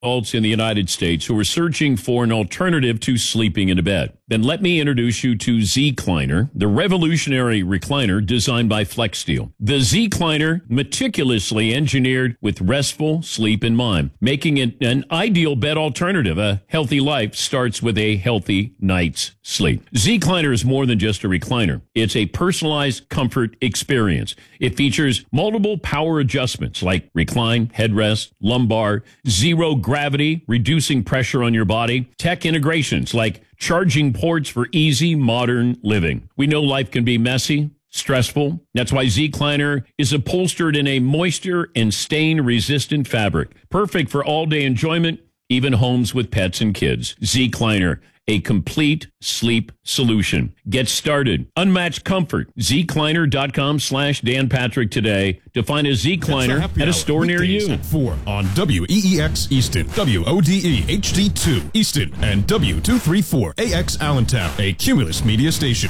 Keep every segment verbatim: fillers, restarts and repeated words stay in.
adults in the United States who are searching for an alternative to sleeping in a bed. Then let me introduce you to Zecliner, the revolutionary recliner designed by FlexSteel. The Zecliner, meticulously engineered with restful sleep in mind, making it an ideal bed alternative. A healthy life starts with a healthy night's sleep. Zecliner is more than just a recliner. It's a personalized comfort experience. It features multiple power adjustments like recline, headrest, lumbar, zero gravity, reducing pressure on your body, tech integrations like charging ports for easy modern living. We know life can be messy, stressful. That's why Zecliner is upholstered in a moisture and stain-resistant fabric, perfect for all-day enjoyment, even homes with pets and kids. Zecliner, a complete sleep solution. Get started. Unmatched comfort. Zecliner.com slash Dan Patrick today to find a Zecliner at a store near you. At four on W E E X Easton, W O D E H D two Easton, and W two thirty-four A X Allentown, a Cumulus media station.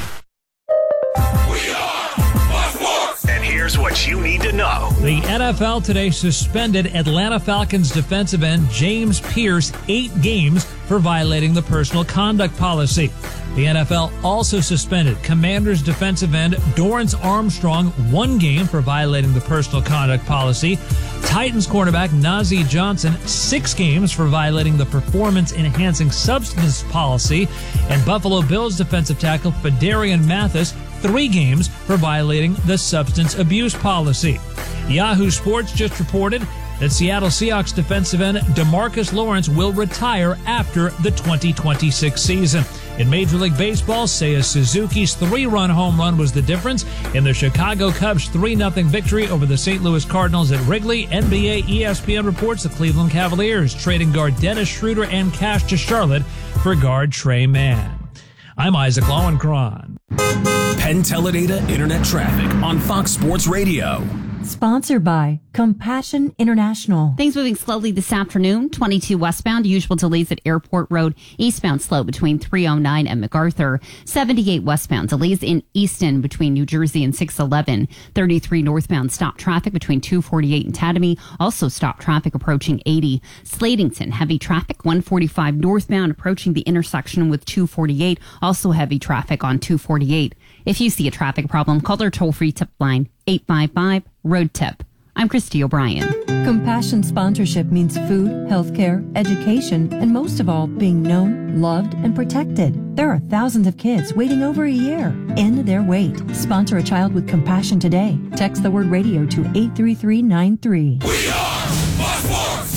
We are Fox Sports. And here's what you need to know. The N F L today suspended Atlanta Falcons defensive end James Pierce eight games for violating the personal conduct policy. The N F L also suspended Commanders defensive end Dorrance Armstrong one game for violating the personal conduct policy. Titans cornerback Najee Johnson six games for violating the performance-enhancing substance policy. And Buffalo Bills defensive tackle Fedarian Mathis three games for violating the substance abuse policy. Yahoo Sports just reported that Seattle Seahawks defensive end DeMarcus Lawrence will retire after the twenty twenty-six season. In Major League Baseball, Seiya Suzuki's three-run home run was the difference in the Chicago Cubs' three nothing victory over the Saint Louis Cardinals at Wrigley. N B A E S P N reports the Cleveland Cavaliers trading guard Dennis Schroeder and cash to Charlotte for guard Trey Mann. I'm Isaac Lowenkron. Penn Teledata Internet Traffic on Fox Sports Radio. Sponsored by Compassion International. Things moving slowly this afternoon. twenty-two westbound, usual delays at Airport Road. Eastbound slow between three oh nine and MacArthur. seventy-eight westbound, delays in Easton between New Jersey and six eleven. thirty-three northbound, stop traffic between two forty-eight and Tatamy. Also stop traffic approaching eighty. Slatington, heavy traffic. one forty-five northbound approaching the intersection with two forty-eight. Also heavy traffic on two forty-eight. If you see a traffic problem, call our toll-free tip line, eight five five, road tip. I'm Christy O'Brien. Compassion sponsorship means food, healthcare, education, and most of all, being known, loved, and protected. There are thousands of kids waiting over a year. End their wait. Sponsor a child with compassion today. Text the word radio to eight three three nine three. We are Fox Sports.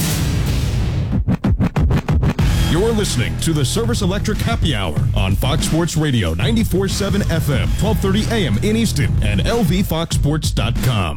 You're listening to the Service Electric Happy Hour on Fox Sports Radio ninety-four point seven F M, twelve thirty A M in Easton, and L V fox sports dot com.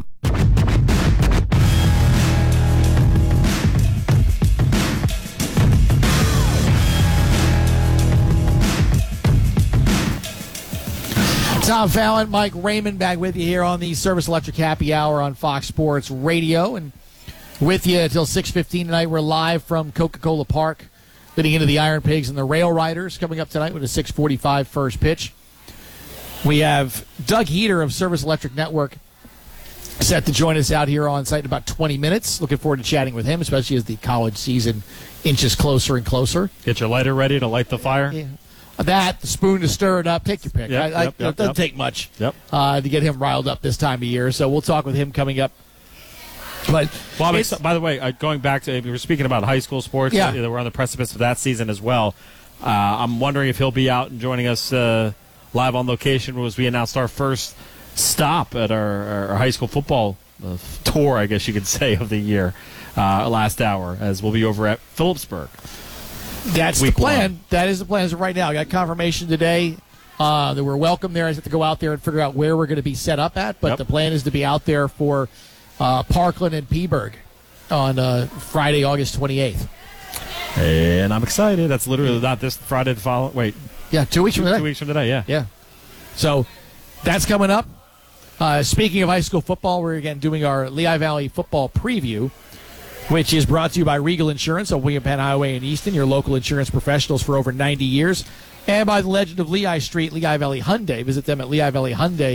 Tom Fallon, Mike Raymond back with you here on the Service Electric Happy Hour on Fox Sports Radio. And with you until six fifteen tonight, we're live from Coca-Cola Park, getting into the Iron Pigs and the Rail Riders coming up tonight with a six forty-five first pitch. We have Doug Heater of Service Electric Network set to join us out here on site in about twenty minutes. Looking forward to chatting with him, especially as the college season inches closer and closer. Get your lighter ready to light the fire. Yeah. That, the spoon to stir it up, take your pick. Yep, I, I, yep, yep, it doesn't yep. take much Yep. uh, to get him riled up this time of year. So we'll talk with him coming up. But well, it's, by the way, uh, going back to, we were speaking about high school sports. Yeah. Uh, we're on the precipice of that season as well. Uh, I'm wondering if he'll be out and joining us uh, live on location as we announced our first stop at our, our high school football uh, tour, I guess you could say, of the year uh, last hour, as we'll be over at Phillipsburg. That's Week the plan. one. That is the plan as of right now. I got confirmation today uh, that we're welcome there. I just have to go out there and figure out where we're going to be set up at. But Yep. the plan is to be out there for uh, Parkland and Peaburg on uh, Friday, August twenty-eighth. And I'm excited. That's literally not this Friday the following. Wait. Yeah, two weeks two, from today. Two weeks from today, yeah. Yeah. So that's coming up. Uh, speaking of high school football, we're again doing our Lehigh Valley football preview, which is brought to you by Regal Insurance on William Penn Highway in Easton, your local insurance professionals for over ninety years, and by the legend of Lehigh Street, Lehigh Valley Hyundai. Visit them at Lehigh Valley Hyundai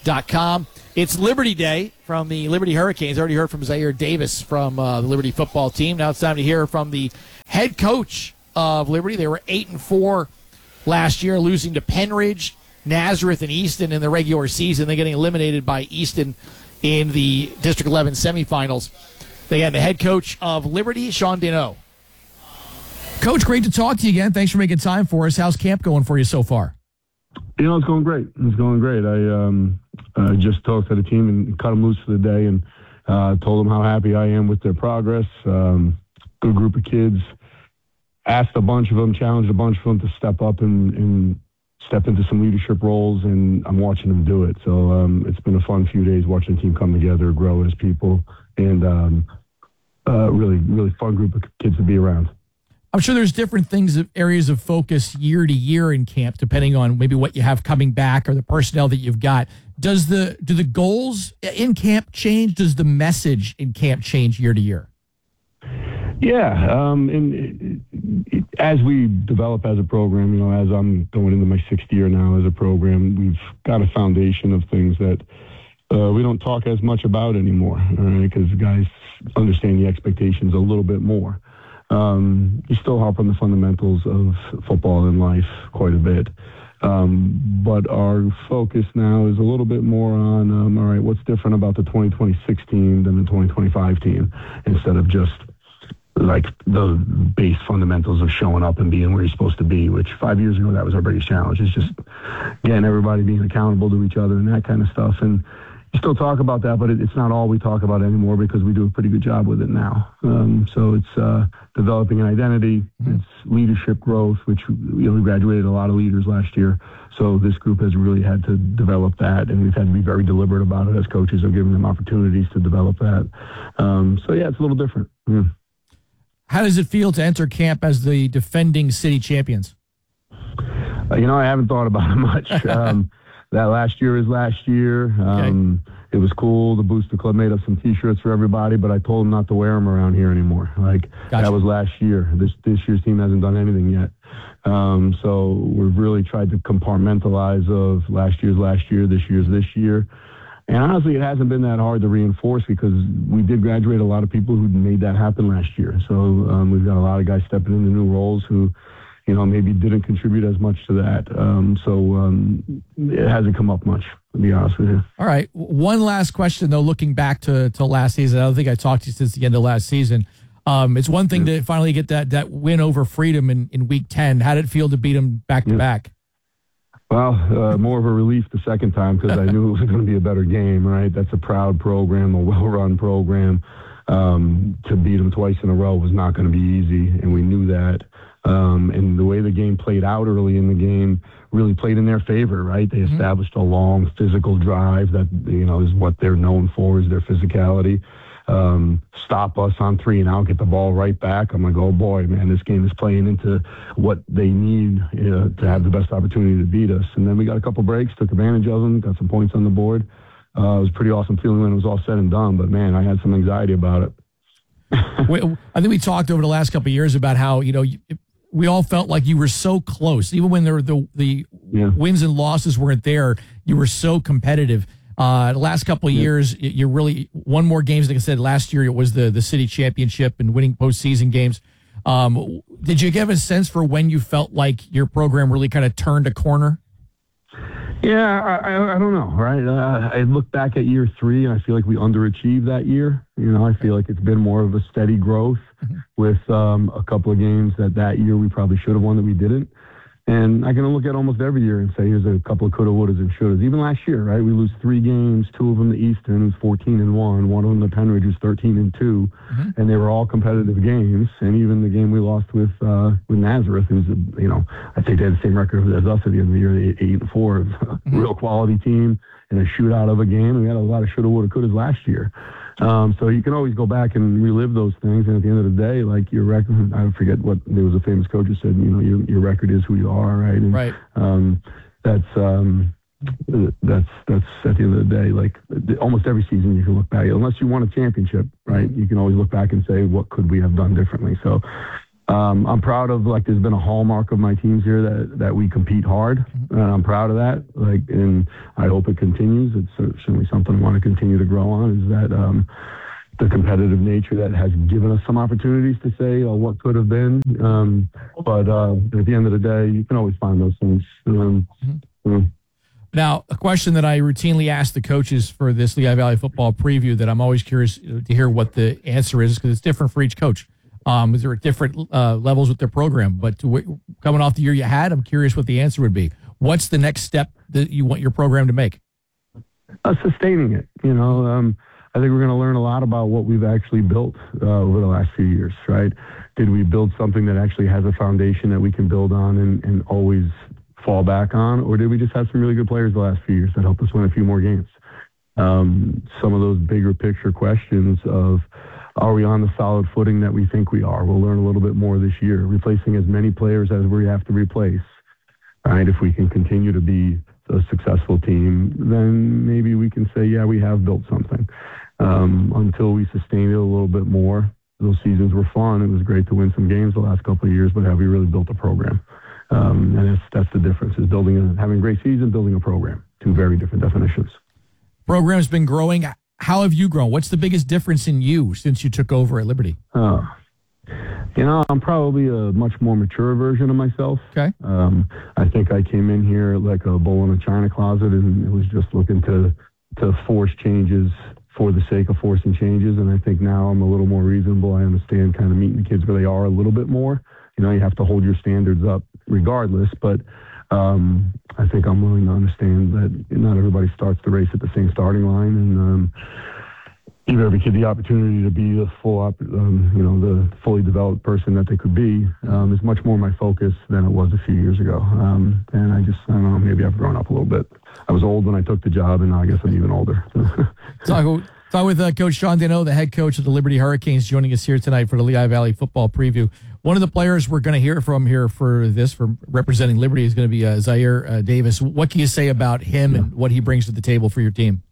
dot com. It's Liberty Day from the Liberty Hurricanes. Already heard from Zaire Davis from uh, the Liberty football team. Now it's time to hear from the head coach of Liberty. They were eight and four last year, losing to Penridge, Nazareth, and Easton in the regular season. They're getting eliminated by Easton in the District eleven semifinals. They had the head coach of Liberty, Sean Deneau. Coach, great to talk to you again. Thanks for making time for us. How's camp going for you so far? You know, it's going great. It's going great. I um, uh, just talked to the team and cut them loose for the day and uh, told them how happy I am with their progress. Um, good group of kids. Asked a bunch of them, challenged a bunch of them to step up and, and step into some leadership roles, and I'm watching them do it. So um, it's been a fun few days watching the team come together, grow as people, and um, uh, really, really fun group of kids to be around. I'm sure there's different things, areas of focus year to year in camp, depending on maybe what you have coming back or the personnel that you've got. Does the do the goals in camp change? Does the message in camp change year to year? Yeah, um, and it, it, as we develop as a program, you know, as I'm going into my sixth year now as a program, we've got a foundation of things that uh, we don't talk as much about anymore, because right? guys understand the expectations a little bit more. Um, you still harp on the fundamentals of football and life quite a bit. Um, but our focus now is a little bit more on, um, all right, what's different about the twenty twenty-six team than the twenty twenty-five team, instead of just like the base fundamentals of showing up and being where you're supposed to be, which five years ago, that was our biggest challenge. It's just getting everybody being accountable to each other and that kind of stuff. And you still talk about that, but it, it's not all we talk about anymore, because we do a pretty good job with it now. Um, so it's uh, developing an identity, mm-hmm. it's leadership growth, which, you know, we graduated a lot of leaders last year. So this group has really had to develop that, and we've had to be very deliberate about it as coaches of giving them opportunities to develop that. Um, so yeah, it's a little different. Yeah. How does it feel to enter camp as the defending city champions? Uh, you know, I haven't thought about it much. um, That last year is last year. Um, okay. It was cool. The Booster Club made up some T-shirts for everybody, but I told them not to wear them around here anymore. Like, gotcha. That was last year. This this year's team hasn't done anything yet. Um, so we've really tried to compartmentalize of last year's last year, this year's this year. And honestly, it hasn't been that hard to reinforce, because we did graduate a lot of people who made that happen last year. So um, we've got a lot of guys stepping into new roles who, you know, maybe didn't contribute as much to that. Um, so um, it hasn't come up much, to be honest with you. All right. One last question, though, looking back to, to last season. I don't think I talked to you since the end of last season. Um, it's one thing yeah. to finally get that that win over Freedom in, in week ten. How did it feel to beat them back-to-back? Well, uh, more of a relief the second time, because I knew it was going to be a better game, right? That's a proud program, a well-run program. Um, to beat them twice in a row was not going to be easy, and we knew that. Um, and the way the game played out early in the game really played in their favor, right? They mm-hmm. established a long physical drive that, you know, is what they're known for, is their physicality. Um, stop us on three and out, get the ball right back. I'm like, oh boy, man, this game is playing into what they need uh, to have the best opportunity to beat us. And then we got a couple breaks, took advantage of them, got some points on the board. Uh, it was a pretty awesome feeling when it was all said and done, but man, I had some anxiety about it. I think we talked over the last couple of years about how, you know, we all felt like you were so close. Even when there were the, the yeah. wins and losses weren't there, you were so competitive. Uh, the last couple of yeah. years, you really won more games. Like I said, last year it was the, the city championship and winning postseason games. Um, did you give a sense for when you felt like your program really kind of turned a corner? Yeah, I, I, I don't know, right? Uh, I look back at year three, and I feel like we underachieved that year. You know, I feel like it's been more of a steady growth mm-hmm. with um, a couple of games that that year we probably should have won that we didn't. And I can look at almost every year and say, here's a couple of coulda, wouldas, and shouldas. Even last year, right? We lose three games, two of them to Eastern, who's fourteen and one. One of them to Penridge, who's thirteen and two. Mm-hmm. And they were all competitive games. And even the game we lost with uh, with Nazareth, who's, a, you know, I think they had the same record as us at the end of the year, eight, eight and four. Mm-hmm. Real quality team in a shootout of a game. And we had a lot of shoulda, woulda, couldas last year. Um, so you can always go back and relive those things, and at the end of the day, like your record, I forget what there was a famous coach who said, you know, your your record is who you are, right? And, right. Um, that's um, that's that's at the end of the day, like almost every season you can look back, unless you won a championship, right? You can always look back and say, what could we have done differently? So Um, I'm proud of, like, there's been a hallmark of my teams here that, that we compete hard, mm-hmm. and I'm proud of that. Like, and I hope it continues. It's certainly something I want to continue to grow on, is that um, the competitive nature that has given us some opportunities to say, oh, what could have been. Um, but uh, at the end of the day, you can always find those things. Um, mm-hmm. um, Now, a question that I routinely ask the coaches for this Lehigh Valley football preview that I'm always curious to hear what the answer is, because it's different for each coach. Um, there are different uh, levels with their program, but to w- coming off the year you had, I'm curious what the answer would be. What's the next step that you want your program to make? Uh, sustaining it. You know, um, I think we're going to learn a lot about what we've actually built uh, over the last few years, right? Did we build something that actually has a foundation that we can build on and, and always fall back on, or did we just have some really good players the last few years that helped us win a few more games? Um, some of those bigger picture questions of, are we on the solid footing that we think we are? We'll learn a little bit more this year. Replacing as many players as we have to replace, right? If we can continue to be a successful team, then maybe we can say, yeah, we have built something. Um, until we sustain it a little bit more, those seasons were fun. It was great to win some games the last couple of years, but have we really built a program? Um, and that's, that's the difference, is building a, having a great season, building a program. Two very different definitions. Program's been growing. How have you grown? What's the biggest difference in you since you took over at Liberty? Uh, you know, I'm probably a much more mature version of myself. Okay. Um, I think I came in here like a bull in a china closet, and it was just looking to to force changes for the sake of forcing changes. And I think now I'm a little more reasonable. I understand kind of meeting the kids where they are a little bit more. You know, you have to hold your standards up regardless, but um, I think I'm willing to understand that not everybody starts the race at the same starting line, and um, give every kid the opportunity to be the full, op- um, you know, the fully developed person that they could be. Um, is much more my focus than it was a few years ago. Um, and I just, I don't know, maybe I've grown up a little bit. I was old when I took the job, and now I guess I'm even older. Talk, talk with uh, Coach Sean Deneau, the head coach of the Liberty Hurricanes, joining us here tonight for the Lehigh Valley football preview. One of the players we're going to hear from here for this, for representing Liberty, is going to be uh, Zaire uh, Davis. What can you say about him and what he brings to the table for your team?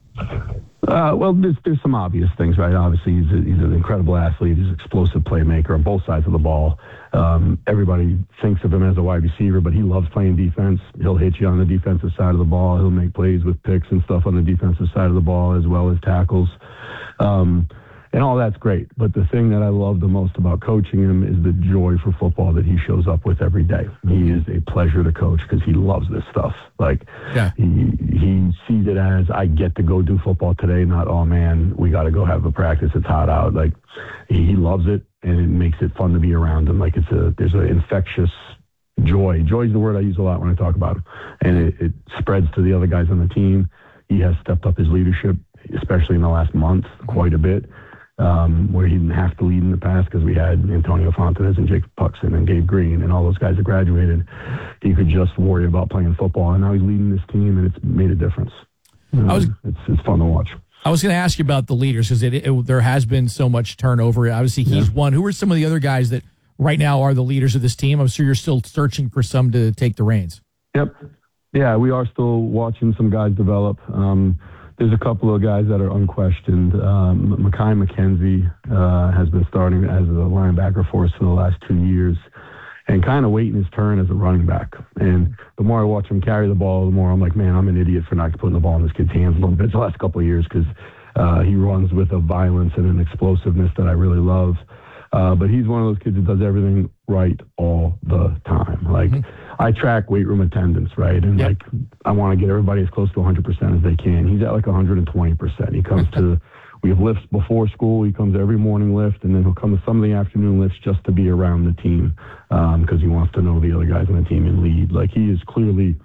Uh, well, there's, there's some obvious things, right? Obviously, he's, a, he's an incredible athlete. He's an explosive playmaker on both sides of the ball. Um, everybody thinks of him as a wide receiver, but he loves playing defense. He'll hit you on the defensive side of the ball. He'll make plays with picks and stuff on the defensive side of the ball, as well as tackles. Um, and all that's great. But the thing that I love the most about coaching him is the joy for football that he shows up with every day. He is a pleasure to coach because he loves this stuff. Like, yeah. he he sees it as, I get to go do football today, not, oh man, we got to go have a practice. It's hot out. Like, he, he loves it, and it makes it fun to be around him. Like, it's a there's an infectious joy. Joy is the word I use a lot when I talk about him, and it, it spreads to the other guys on the team. He has stepped up his leadership, especially in the last month, quite a bit. Um, where he didn't have to lead in the past because we had Antonio Fontanez and Jacob Puxton and Gabe Green and all those guys that graduated. He could just worry about playing football, and now he's leading this team, and it's made a difference. Um, I was, it's, it's fun to watch. I was going to ask you about the leaders because it, it, there has been so much turnover. Obviously, he's yeah. one. Who are some of the other guys that right now are the leaders of this team? I'm sure you're still searching for some to take the reins. Yep. Yeah, we are still watching some guys develop. Um, There's a couple of guys that are unquestioned. Um, Mekhi McKenzie uh, has been starting as a linebacker for us for the last two years and kind of waiting his turn as a running back. And the more I watch him carry the ball, the more I'm like, man, I'm an idiot for not putting the ball in this kid's hands a little bit the last couple of years because uh, he runs with a violence and an explosiveness that I really love. Uh, but he's one of those kids that does everything right all the time. Like, mm-hmm. I track weight room attendance, right? And, yep. like, I want to get everybody as close to one hundred percent as they can. He's at, like, one hundred twenty percent. He comes to, we have lifts before school. He comes every morning lift, and then he'll come to some of the afternoon lifts just to be around the team because um, he wants to know the other guys on the team and lead. Like, he is clearly,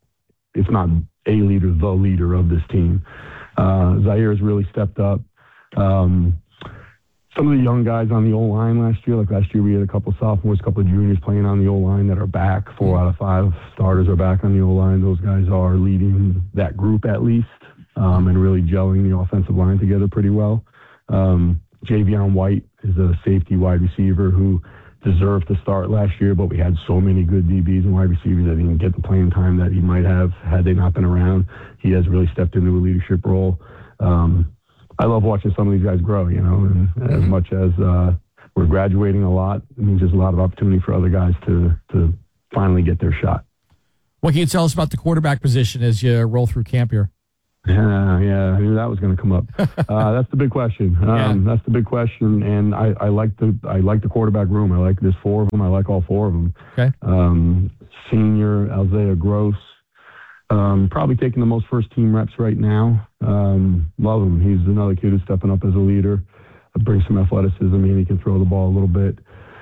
if not a leader, the leader of this team. Uh, Zaire has really stepped up. Um, Some of the young guys on the O-line last year, like last year we had a couple of sophomores, a couple of juniors playing on the O-line that are back. Four out of five starters are back on the O-line. Those guys are leading that group at least um, and really gelling the offensive line together pretty well. Um, Javion White is a safety wide receiver who deserved to start last year, but we had so many good D Bs and wide receivers that he didn't get the playing time that he might have had they not been around. He has really stepped into a leadership role. Um, I love watching some of these guys grow, you know, and as much as uh, we're graduating a lot. It means there's a lot of opportunity for other guys to to finally get their shot. What can you tell us about the quarterback position as you roll through camp here? Yeah, yeah, I knew that was going to come up. Uh, that's the big question. Um, Yeah. That's the big question, and I, I like the I like the quarterback room. I like there's four of them. I like all four of them. Okay. Um, senior Isaiah Gross, um, probably taking the most first team reps right now. Um, love him. He's another kid who's stepping up as a leader. Brings some athleticism, and he can throw the ball a little bit.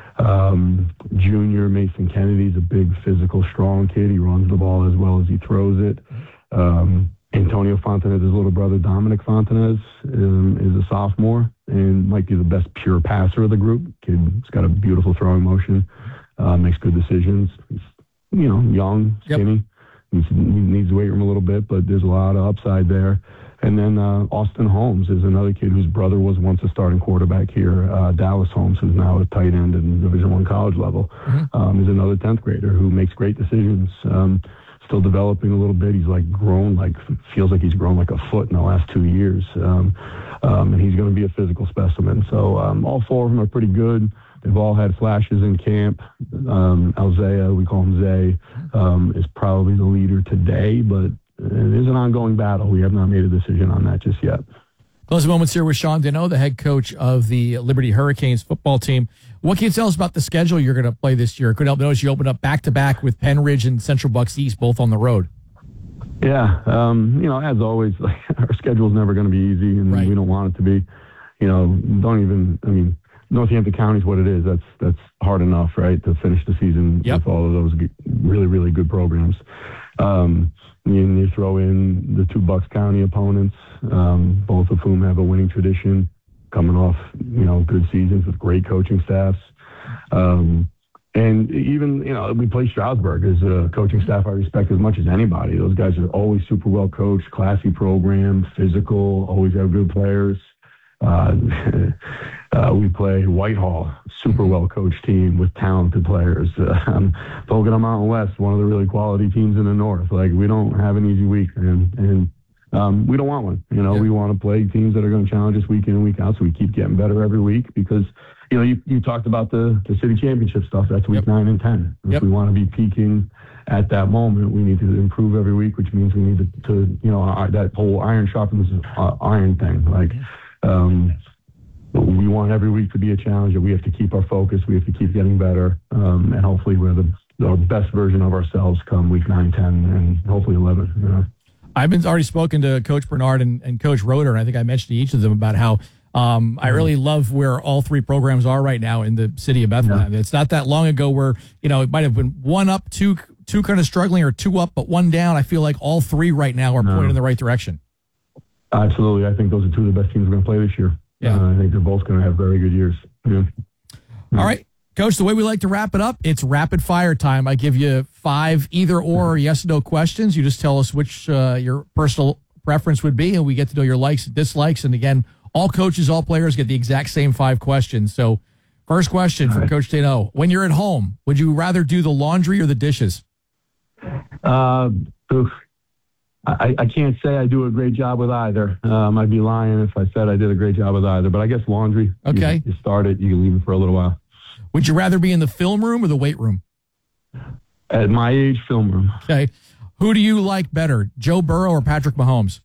Um, junior Mason Kennedy's a big, physical, strong kid. He runs the ball as well as he throws it. Um, Antonio Fontanez's little brother, Dominic Fontanez, um, is a sophomore and might be the best pure passer of the group. Kid's got a beautiful throwing motion, uh, makes good decisions. He's, you know, young, skinny. Yep. He needs the weight room a little bit, but there's a lot of upside there. And then uh, Austin Holmes is another kid whose brother was once a starting quarterback here. Uh, Dallas Holmes, who's now a tight end in Division One college level, mm-hmm. um, is another tenth grader who makes great decisions. Um, still developing a little bit. He's like grown, like feels like he's grown like a foot in the last two years. Um, um, and he's going to be a physical specimen. So um, all four of them are pretty good. They've all had flashes in camp. Um, Alzea, we call him Zay, um, is probably the leader today, but it is an ongoing battle. We have not made a decision on that just yet. Closing moments here with Sean Deneau, the head coach of the Liberty Hurricanes football team. What can you tell us about the schedule you're going to play this year? Couldn't help notice you opened up back-to-back with Penn Ridge and Central Bucks East, both on the road. Yeah, um, you know, as always, like, our schedule's never going to be easy, and right. we don't want it to be. You know, don't even, I mean, Northampton County is what it is. That's that's hard enough, right, to finish the season yep. with all of those good, really, really good programs. Um, you, you throw in the two Bucks County opponents, um, both of whom have a winning tradition, coming off, you know, good seasons with great coaching staffs. Um, and even, you know, we play Stroudsburg as a coaching staff I respect as much as anybody. Those guys are always super well coached, classy program, physical, always have good players. Uh, uh, we play Whitehall, super well coached team with talented players. Um, Pocono Mountain West, one of the really quality teams in the north. Like, we don't have an easy week, and and um, we don't want one. You know, yeah. we want to play teams that are going to challenge us week in and week out, so we keep getting better every week. Because, you know, you, you talked about the, the city championship stuff. That's week yep. nine and ten. If yep. we want to be peaking at that moment, we need to improve every week, which means we need to, to you know, that whole iron sharpens uh, iron thing. Like. Um, we want every week to be a challenge, and we have to keep our focus. We have to keep getting better, um, and hopefully we're the, the best version of ourselves come week nine, ten, and hopefully eleven. You know? I've been already spoken to Coach Bernard and, and Coach Roeder, and I think I mentioned to each of them about how um, I really love where all three programs are right now in the city of Bethlehem. Yeah. It's not that long ago where, you know, it might have been one up, two two kind of struggling, or two up but one down. I feel like all three right now are no. pointing in the right direction. Absolutely. I think those are two of the best teams we're going to play this year. Yeah. Uh, I think they're both going to have very good years. Yeah. All right, Coach, the way we like to wrap it up, it's rapid fire time. I give you five either or, or yes or no questions. You just tell us which uh, your personal preference would be, and we get to know your likes and dislikes. And again, all coaches, all players get the exact same five questions. So first question from right. Coach Deneau. When you're at home, would you rather do the laundry or the dishes? Uh, oof. I, I can't say I do a great job with either. Um, I'd be lying if I said I did a great job with either. But I guess laundry. Okay. You, you start it, you can leave it for a little while. Would you rather be in the film room or the weight room? At my age, film room. Okay. Who do you like better, Joe Burrow or Patrick Mahomes?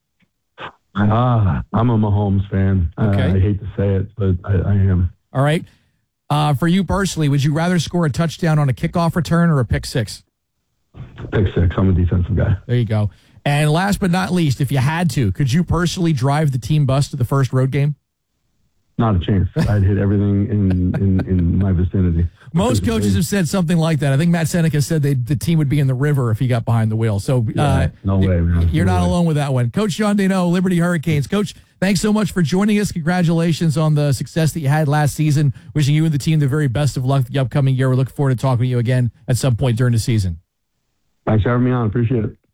Ah, I'm a Mahomes fan. Okay. Uh, I hate to say it, but I, I am. All right. Uh, for you personally, would you rather score a touchdown on a kickoff return or a pick six? Pick six. I'm a defensive guy. There you go. And last but not least, if you had to, could you personally drive the team bus to the first road game? Not a chance. I'd hit everything in, in, in my vicinity. Most coaches have said something like that. I think Matt Seneca said they, the team would be in the river if he got behind the wheel. So yeah, uh, no way, man. You're no not way. alone with that one. Coach Sean Deneau, Liberty Hurricanes. Coach, thanks so much for joining us. Congratulations on the success that you had last season. Wishing you and the team the very best of luck the upcoming year. We're looking forward to talking to you again at some point during the season. Thanks for having me on. Appreciate it.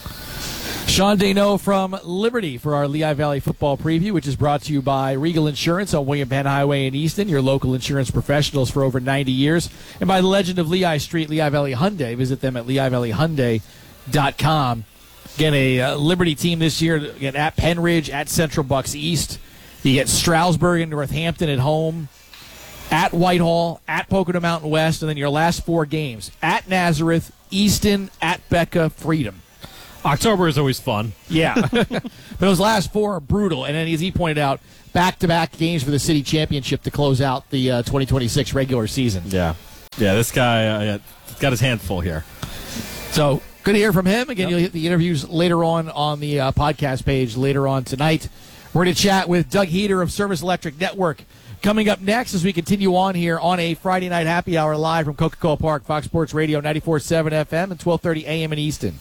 Sean Deneau from Liberty for our Lehigh Valley football preview, which is brought to you by Regal Insurance on William Penn Highway in Easton, your local insurance professionals for over ninety years, and by the Legend of Lehigh Street, Lehigh Valley Hyundai. Visit them at lehigh valley hyundai dot com. Again, a uh, Liberty team this year, again, at Penn Ridge, at Central Bucks East. You get Stroudsburg and Northampton at home. at Whitehall, at Pocono Mountain West, and then your last four games at Nazareth, Easton, at Becca, Freedom. October is always fun. Yeah. But those last four are brutal. And then, as he pointed out, back-to-back games for the city championship to close out the uh, twenty twenty-six regular season. Yeah. Yeah, this guy uh, got his hand full here. So, good to hear from him. Again, Yep. you'll get the interviews later on on the uh, podcast page later on tonight. We're going to chat with Doug Heater of Service Electric Network. Coming up next as we continue on here on a Friday night happy hour live from Coca-Cola Park, Fox Sports Radio, ninety-four point seven F M and twelve thirty A M in Easton.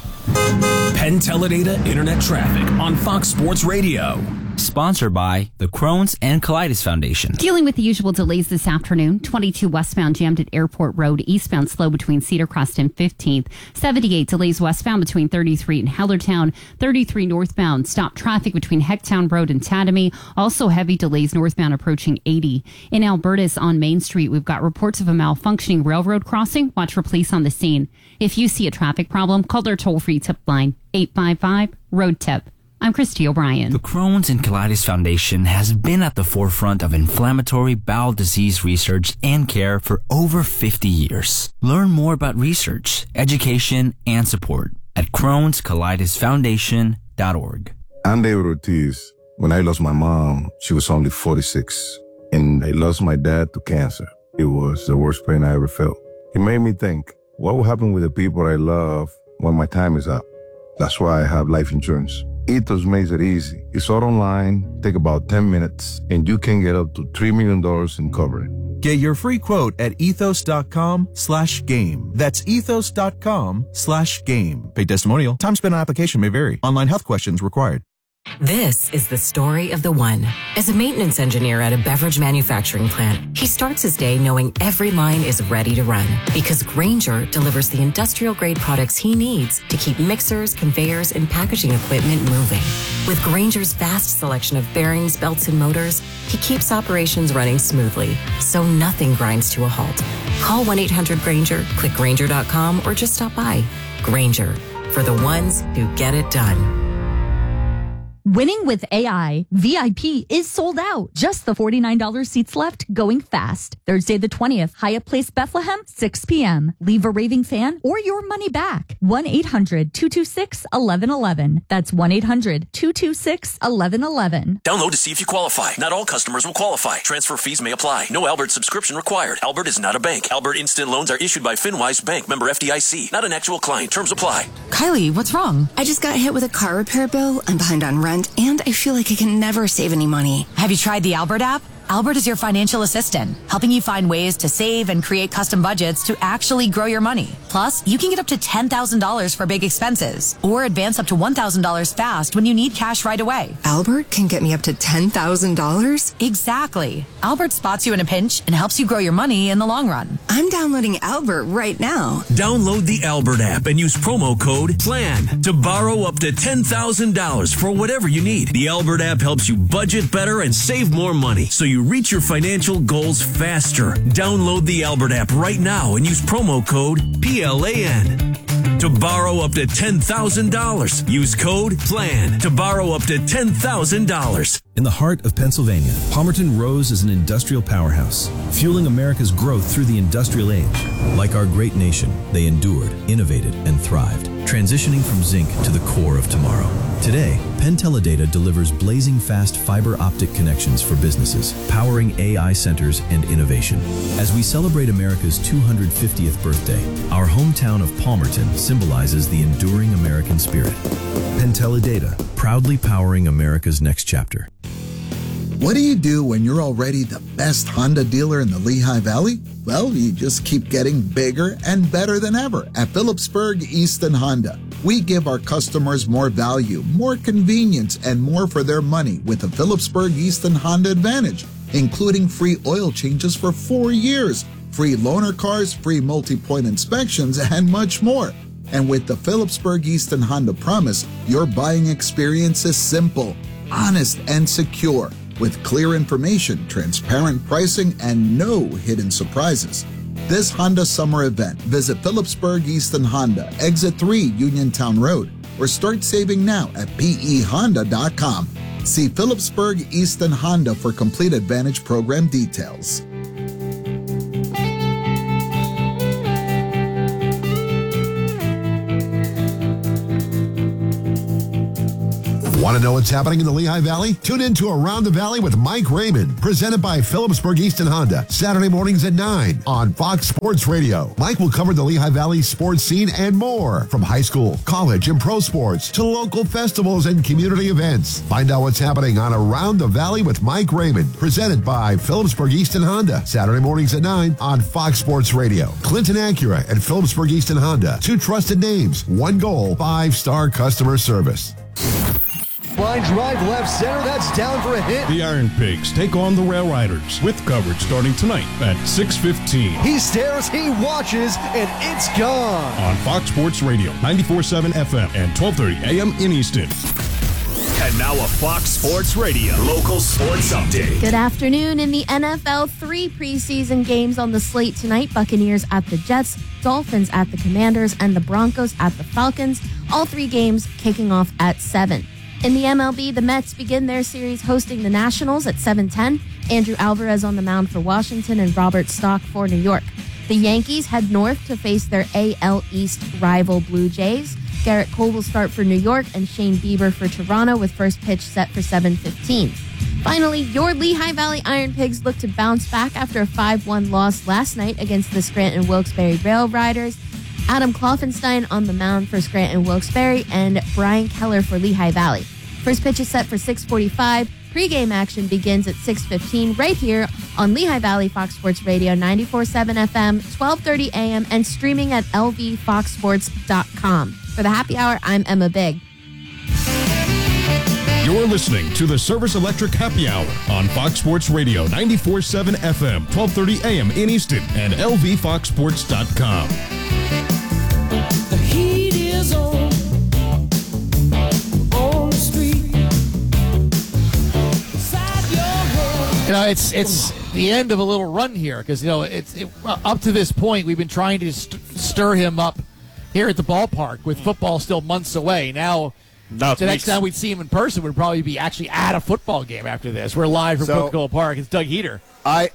Penn Teledata Internet Traffic on Fox Sports Radio. Sponsored by the Crohn's and Colitis Foundation. Dealing with the usual delays this afternoon, twenty-two westbound jammed at Airport Road, eastbound slow between Cedar Crest and fifteenth, seventy-eight delays westbound between thirty-three and Hellertown, thirty-three northbound stop traffic between Hecktown Road and Tatamy, also heavy delays northbound approaching eighty. In Albertus on Main Street, we've got reports of a malfunctioning railroad crossing. Watch for police on the scene. If you see a traffic problem, call their toll-free tip line, eight five five, road tip. I'm Christy O'Brien. The Crohn's and Colitis Foundation has been at the forefront of inflammatory bowel disease research and care for over fifty years. Learn more about research, education, and support at crohns colitis foundation dot org. I'm David Ortiz. When I lost my mom, she was only forty-six, and I lost my dad to cancer. It was the worst pain I ever felt. It made me think, what will happen with the people I love when my time is up? That's why I have life insurance. Ethos makes it easy. It's all online, take about ten minutes, and you can get up to three million dollars in coverage. Get your free quote at ethos.com slash game. That's ethos.com slash game. Paid testimonial. Time spent on application may vary. Online health questions required. This is the story of the one. As a maintenance engineer at a beverage manufacturing plant, he starts his day knowing every line is ready to run because Grainger delivers the industrial-grade products he needs to keep mixers, conveyors, and packaging equipment moving. With Grainger's vast selection of bearings, belts, and motors, he keeps operations running smoothly, so nothing grinds to a halt. Call one eight hundred Grainger, click Grainger dot com, or just stop by. Grainger, for the ones who get it done. Winning with A I, V I P is sold out. Just the forty-nine dollars seats left, going fast. Thursday the twentieth, Hyatt Place, Bethlehem, six p.m. Leave a raving fan or your money back. one eight hundred two two six one one one one. That's one eight hundred two two six one one one one. Download to see if you qualify. Not all customers will qualify. Transfer fees may apply. No Albert subscription required. Albert is not a bank. Albert Instant Loans are issued by FinWise Bank, member F D I C. Not an actual client. Terms apply. Kylie, what's wrong? I just got hit with a car repair bill. I'm behind on rent, and I feel like I can never save any money. Have you tried the Albert app? Albert is your financial assistant, helping you find ways to save and create custom budgets to actually grow your money. Plus, you can get up to ten thousand dollars for big expenses or advance up to one thousand dollars fast when you need cash right away. Albert can get me up to ten thousand dollars? Exactly. Albert spots you in a pinch and helps you grow your money in the long run. I'm downloading Albert right now. Download the Albert app and use promo code PLAN to borrow up to ten thousand dollars for whatever you need. The Albert app helps you budget better and save more money so you reach your financial goals faster. Download the Albert app right now and use promo code P L A N to borrow up to ten thousand dollars. Use code PLAN to borrow up to ten thousand dollars. In the heart of Pennsylvania, Palmerton rose as an industrial powerhouse, fueling America's growth through the industrial age. Like our great nation, they endured, innovated, and thrived, transitioning from zinc to the core of tomorrow. Today, Penn Teledata delivers blazing fast fiber optic connections for businesses, powering A I centers and innovation. As we celebrate America's two hundred fiftieth birthday, our hometown of Palmerton symbolizes the enduring American spirit. Penn Teledata, proudly powering America's next chapter. What do you do when you're already the best Honda dealer in the Lehigh Valley? Well, you just keep getting bigger and better than ever at Phillipsburg Easton Honda. We give our customers more value, more convenience, and more for their money with the Phillipsburg Easton Honda Advantage, including free oil changes for four years, free loaner cars, free multi-point inspections, and much more. And with the Phillipsburg Easton Honda Promise, your buying experience is simple, honest, and secure, with clear information, transparent pricing, and no hidden surprises. This Honda summer event, visit Phillipsburg Easton Honda, Exit three Uniontown Road, or start saving now at P E honda dot com. See Phillipsburg Easton Honda for complete Advantage program details. Want to know what's happening in the Lehigh Valley? Tune in to Around the Valley with Mike Raymond, presented by Phillipsburg Easton Honda, Saturday mornings at nine on Fox Sports Radio. Mike will cover the Lehigh Valley sports scene and more, from high school, college, and pro sports to local festivals and community events. Find out what's happening on Around the Valley with Mike Raymond, presented by Phillipsburg Easton Honda, Saturday mornings at nine on Fox Sports Radio. Clinton Acura and Phillipsburg Easton Honda, two trusted names, one goal, five-star customer service. Line drive left center, that's down for a hit. The Iron Pigs take on the Rail Riders with coverage starting tonight at six fifteen. He stares, he watches, and it's gone. On Fox Sports Radio, ninety-four point seven F M and twelve thirty A M in Easton. And now a Fox Sports Radio local sports update. Good afternoon. In the N F L, three preseason games on the slate tonight. Buccaneers at the Jets, Dolphins at the Commanders, and the Broncos at the Falcons. All three games kicking off at seven. In the M L B, the Mets begin their series hosting the Nationals at seven ten. Andrew Alvarez on the mound for Washington and Robert Stock for New York. The Yankees head north to face their A L East rival Blue Jays. Garrett Cole will start for New York and Shane Bieber for Toronto, with first pitch set for seven fifteen. Finally, your Lehigh Valley Iron Pigs look to bounce back after a five one loss last night against the Scranton Wilkes-Barre Rail Riders. Adam Kloffenstein on the mound for Scranton Wilkes-Barre and Brian Keller for Lehigh Valley. First pitch is set for six forty-five. Pre-game action begins at six fifteen right here on Lehigh Valley Fox Sports Radio, ninety-four point seven F M, twelve thirty A M, and streaming at L V fox sports dot com. For the happy hour, I'm Emma Big. You're listening to the Service Electric Happy Hour on Fox Sports Radio, ninety-four point seven F M, twelve thirty A M in Easton, and L V fox sports dot com. The heat is on, on the street. You know, it's it's the end of a little run here because, you know, it's it, up to this point we've been trying to st- stir him up here at the ballpark with football still months away. Now, no, the next time we'd see him in person would probably be actually at a football game after this. We're live from So, Coca-Cola Park. It's Doug Heater. I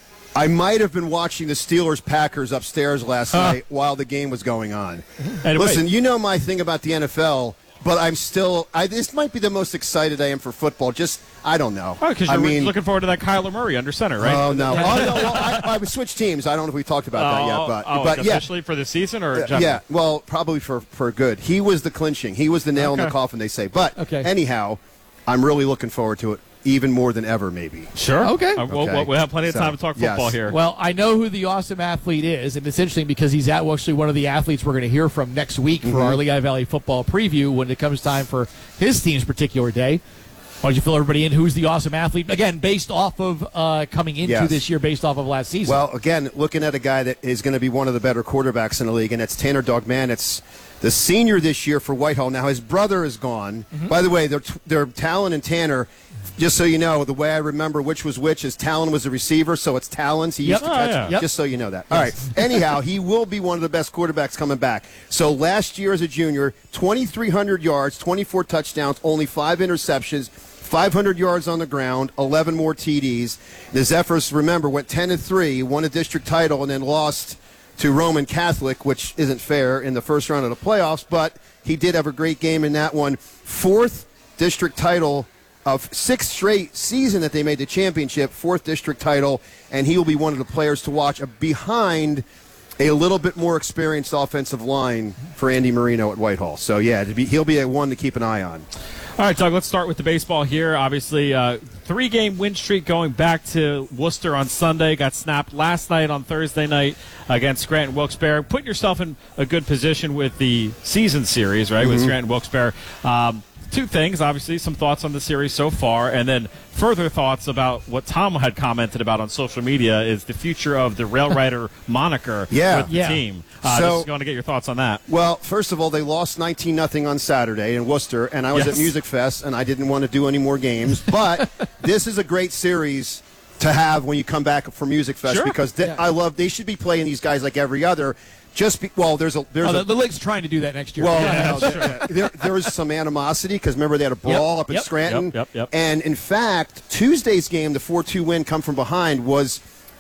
I might have been watching the Steelers-Packers upstairs last Huh. night while the game was going on. Anyway. Listen, you know my thing about the N F L, but I'm still I, – this might be the most excited I am for football. Just – I don't know. Oh, because I you're mean, looking forward to that Kyler Murray under center, right? Oh, no. oh, no well, I, I would switch teams. I don't know if we talked about that yet. But, oh, but yeah. officially for the season or Uh, general? yeah, well, probably for, for good. He was the clinching. He was the nail in Okay. the coffin, they say. But Okay. anyhow, I'm really looking forward to it even more than ever, maybe. Sure. Okay. Uh, we'll, Okay. we'll- we'll have plenty of So, time to talk yes. football here. Well, I know who the awesome athlete is, and it's interesting because he's at, well, actually one of the athletes we're going to hear from next week for Mhm. our Lehigh Valley football preview when it comes time for his team's particular day. Why don't you fill everybody in? Who's the awesome athlete? Again, based off of uh, coming into Yes. this year, based off of last season. Well, again, looking at a guy that is going to be one of the better quarterbacks in the league, and it's Tanner Dogman. It's the senior this year for Whitehall. Now, his brother is gone. Mhm. By the way, they're, they're Talon and Tanner. Just so you know, the way I remember which was which is Talon was a receiver, so it's Talons. He Yep. used to Oh, catch. yeah. Yep. Just so you know that. All right. Anyhow, he will be one of the best quarterbacks coming back. So last year as a junior, twenty-three hundred yards, twenty-four touchdowns, only five interceptions, five hundred yards on the ground, eleven more T Ds. The Zephyrs, remember, went ten and three, won a district title, and then lost to Roman Catholic, which isn't fair, in the first round of the playoffs, but he did have a great game in that one. Fourth district title of sixth straight season that they made the championship, fourth district title, and he will be one of the players to watch behind a little bit more experienced offensive line for Andy Marino at Whitehall. So, yeah, to be, he'll be a one to keep an eye on. All right, Doug, let's start with the baseball here. Obviously, uh, three-game win streak going back to Worcester on Sunday. Got snapped last night on Thursday night against Scranton Wilkes-Barre. Putting yourself in a good position with the season series, right, mm-hmm. with Scranton Wilkes-Barre. Um, two things, obviously, some thoughts on the series so far, and then further thoughts about what Tom had commented about on social media is the future of the Rail Rider moniker Yeah. with the Yeah. team. Uh, So- just going to get your thoughts on that. Well, first of all, they lost nineteen nothing on Saturday in Worcester, and I was Yes. at Music Fest, and I didn't want to do any more games. But this is a great series to have when you come back from Music Fest Sure. because they, Yeah. I love. They should be playing these guys like every other. Just be, well, there's a there's Oh, the, a the league's trying to do that next year. well, Yeah, no, sure. there, there, there was some animosity because remember they had a brawl Yep, up in yep, Scranton, yep, yep, yep. and in fact Tuesday's game, the four two win, come from behind, was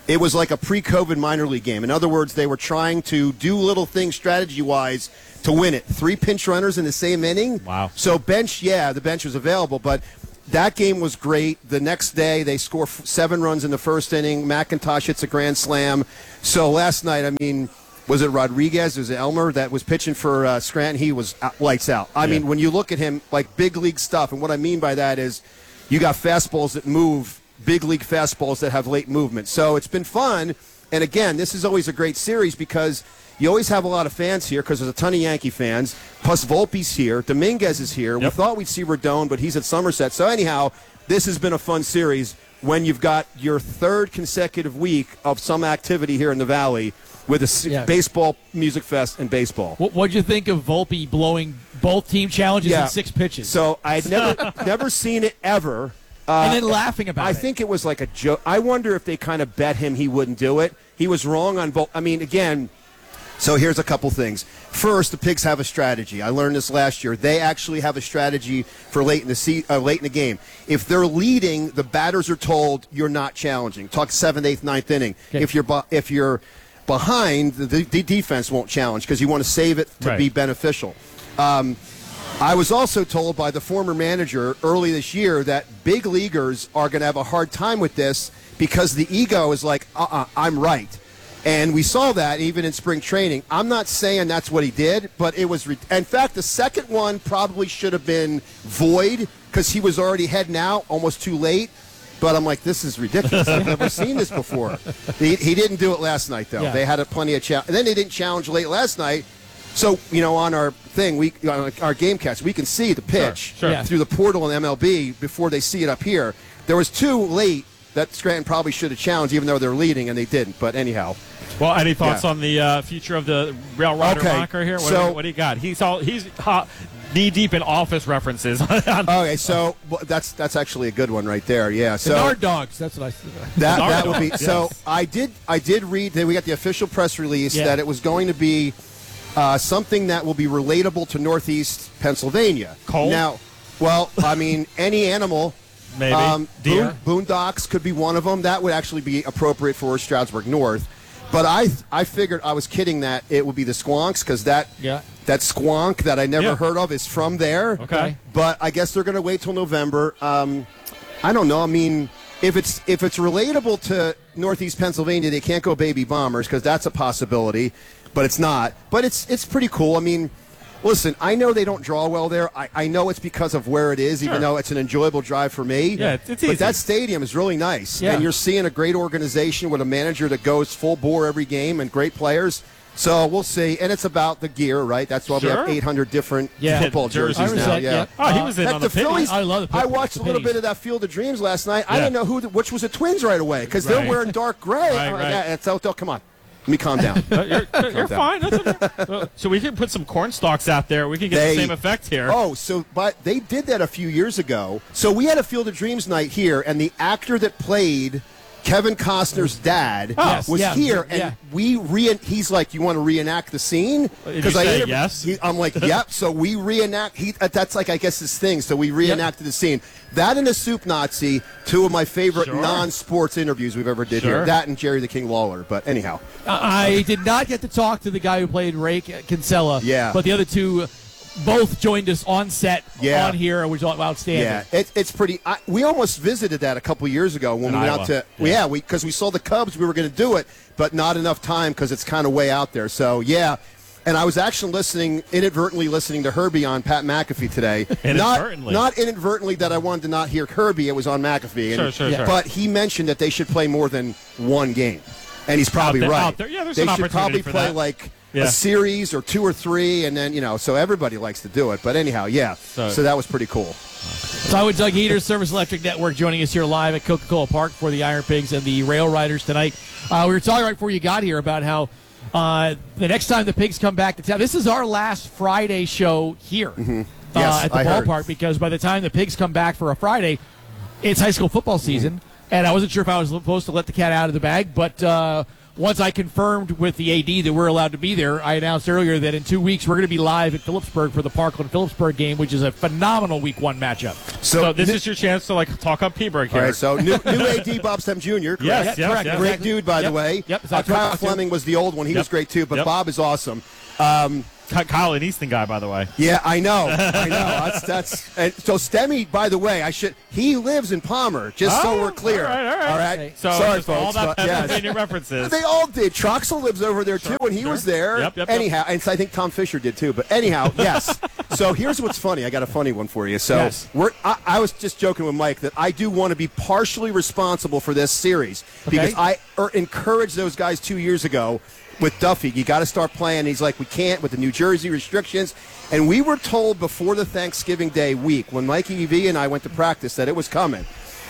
it was like a pre-COVID minor league game. In other words, they were trying to do little things strategy-wise to win it. Three pinch runners in the same inning. Wow. So bench, yeah, the bench was available, but that game was great. The next day, they score f- seven runs in the first inning. McIntosh hits a grand slam. So last night, I mean, was it Rodriguez? Was it Elmer that was pitching for uh, Scranton? He was out, lights out. I Yeah. mean, when you look at him, like big league stuff, and what I mean by that is you got fastballs that move, big league fastballs that have late movement. So it's been fun. And again, this is always a great series because you always have a lot of fans here because there's a ton of Yankee fans. Plus, Volpe's here. Dominguez is here. Yep. We thought we'd see Rodon, but he's at Somerset. So anyhow, this has been a fun series when you've got your third consecutive week of some activity here in the Valley with a s- Yeah. baseball music fest and baseball. What what'd you think of Volpe blowing both team challenges in six pitches? So I'd never never seen it ever. Uh, And then laughing about I it. think it was like a joke. I wonder if they kind of bet him he wouldn't do it. He was wrong on both. I mean, again, so here's a couple things. First, the Pigs have a strategy. I learned this last year. They actually have a strategy for late in the se- uh, late in the game. If they're leading, the batters are told you're not challenging. Talk seventh, eighth, ninth inning. Okay. If you're bu- if you're behind, the, the defense won't challenge because you want to save it to Right. be beneficial. Um, I was also told by the former manager early this year that big leaguers are going to have a hard time with this because the ego is like, uh-uh, I'm right. And we saw that even in spring training. I'm not saying that's what he did, but it was. Re- in fact, the second one probably should have been void because he was already heading out almost too late. But I'm like, this is ridiculous. I've never seen this before. He, he didn't do it last night, though. Yeah. They had a plenty of challenge. And then they didn't challenge late last night. So, you know, on our thing, we on our game cast, we can see the pitch Sure, sure. Yeah. through the portal in M L B before they see it up here. There was two late that Scranton probably should have challenged, even though they're leading, and they didn't. But anyhow. Well, any thoughts Yeah. on the uh, future of the Rail Rider Okay, rocker here? What, so- what do you got? He's all he's hot, knee deep in Office references. Okay, so well, that's that's actually a good one right there. Yeah. The So Nard Dogs. That's what I said. That Nard that would be Dogs, so. yes. I did I did read that we got the official press release Yeah. that it was going to be uh, something that will be relatable to Northeast Pennsylvania. Cold? Now, well, I mean, any animal. Maybe. Um, Deer? Boon, boondocks could be one of them. That would actually be appropriate for Stroudsburg North. But I I figured I was kidding that it would be the Squonks because that Yeah. that squonk that I never Yeah. heard of is from there. Okay. But I guess they're going to wait till November. Um, I don't know. I mean, if it's if it's relatable to Northeast Pennsylvania, they can't go Baby Bombers because that's a possibility. But it's not. But it's it's pretty cool. I mean, listen, I know they don't draw well there. I, I know it's because of where it is, even Sure. though it's an enjoyable drive for me. Yeah, it's- it's but easy. that stadium is really nice. Yeah. And you're seeing a great organization with a manager that goes full bore every game and great players. So we'll see. And it's about the gear, right? That's why we Sure. have eight hundred different Yeah. football Jerseys. jerseys I was now. at- yeah. yeah. Oh, he was in Heck, on the the pitch. Phillies. I love the I pit- watched the a little pennies. bit of that Field of Dreams last night. I Yeah. didn't know who, the, which was the Twins right away because they're Right. wearing dark gray. Right, I'm like, right. yeah, it's, oh, come on, let me calm down. Uh, you're you're down. fine. That's okay. Well, so we can put some corn stalks out there. We can get They- the same effect here. Oh, so but they did that a few years ago. So we had a Field of Dreams night here, and the actor that played Kevin Costner's dad Yes, was yeah, here, and yeah. we re. He's like, "You want to reenact the scene?" Did you I say interv- yes? he- I'm like, "Yep." So we reenact. He uh, that's like I guess his thing. So we reenacted the scene. That and the Soup Nazi, two of my favorite Sure. non-sports interviews we've ever did Sure. here. That and Jerry the King Lawler. But anyhow, I did not get to talk to the guy who played Ray Kinsella. Yeah. But the other two both joined us on set Yeah. on here, which was outstanding. yeah, it, it's pretty. I, we almost visited that a couple years ago when In we went Iowa. out to. Yeah. Yeah, we because we saw the Cubs. We were going to do it, but not enough time because it's kind of way out there. So yeah. And I was actually listening, inadvertently listening to Herbie on Pat McAfee today. Inadvertently? Not, not inadvertently that I wanted to not hear Herbie. It was on McAfee. Sure, And- sure, sure. But he mentioned that they should play more than one game. And he's probably there- right. out there. Yeah, there's they an should opportunity probably for play that. like Yeah. a series or two or three, and then, you know, so everybody likes to do it. But anyhow, yeah. So- So, that was pretty cool. So with Doug Heaters, Service Electric Network, joining us here live at Coca-Cola Park for the Iron Pigs and the Rail Riders tonight. Uh, we were talking right before you got here about how uh, the next time the Pigs come back to town, this is our last Friday show here Mm-hmm. uh, Yes, at the I heard. ballpark, because by the time the Pigs come back for a Friday, it's high school football season. Mm-hmm. And I wasn't sure if I was supposed to let the cat out of the bag, but uh, once I confirmed with the A D that we're allowed to be there, I announced earlier that in two weeks we're going to be live at Phillipsburg for the Parkland-Phillipsburg game, which is a phenomenal week one matchup. So, So this Nick- is your chance to like talk up Peaburg here. All right, so new, new A D Bob Stem Junior Correct? Yes, yes, correct. yes. Great Exactly. dude, by Yep. the way. Yep, Uh, that's Kyle right. Fleming was the old one. He Yep. was great too, but Yep. Bob is awesome. Um, Ky- Kyle, an Easton guy, by the way. yeah, I know. I know. That's that's. And so Stemmy, by the way, I should. He lives in Palmer, just so Oh, we're clear. all right, all right. All right. So Sorry, just all folks. that but yes. Pennsylvania references. They all did. Troxel lives over there too, and he was there. Yep, yep, yep. anyhow, and so I think Tom Fisher did too. But anyhow, yes. So here's what's funny. I got a funny one for you. So Yes. we're. I, I was just joking with Mike that I do want to be partially responsible for this series because Okay. I er, encouraged those guys two years ago with Duffy. You got to start playing. He's like, we can't with the New Jersey restrictions. And we were told before the Thanksgiving Day week when Mikey V and I went to practice that it was coming.